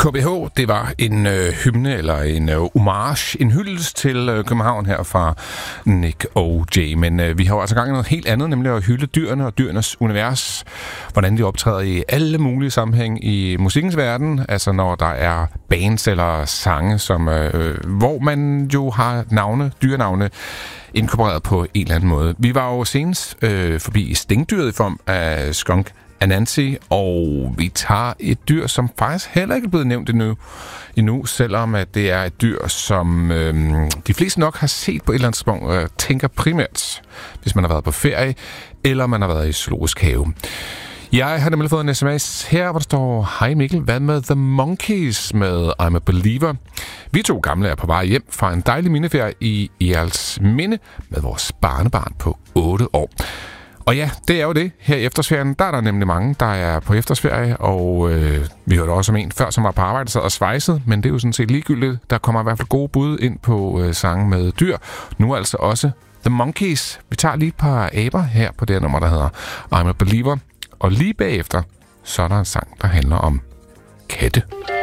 KBH, det var en hymne eller en homage, en hyldest til København her fra Nick O.J. Men vi har jo altså gang i noget helt andet, nemlig at hylde dyrene og dyrenes univers. Hvordan de optræder i alle mulige sammenhæng i musikkens verden. Altså når der er bands eller sange, som, hvor man jo har dyrenavne, inkorporeret på en eller anden måde. Vi var jo senest forbi stingdyret i form af skunk Anansi, og vi tager et dyr, som faktisk heller ikke er blevet nævnt endnu, selvom at det er et dyr, som de fleste nok har set på et eller andet tidspunkt, tænker primært, hvis man har været på ferie, eller man har været i zoologisk have. Jeg har nemlig fået en sms her, hvor der står: Hej Mikkel, hvad med The Monkees med I'm a Believer? Vi to gamle er på vej hjem fra en dejlig mindeferie i Egelsminde med vores barnebarn på 8 år. Og ja, det er jo det. Her i efterårsferien, der er der nemlig mange, der er på efterårsferie, og vi hørte også om en før, som var på arbejde, sad og svejsede, men det er jo sådan set ligegyldigt. Der kommer i hvert fald gode bud ind på sange med dyr. Nu altså også The Monkees. Vi tager lige et par aber her på det her nummer, der hedder I'm a Believer. Og lige bagefter, så er der en sang, der handler om katte.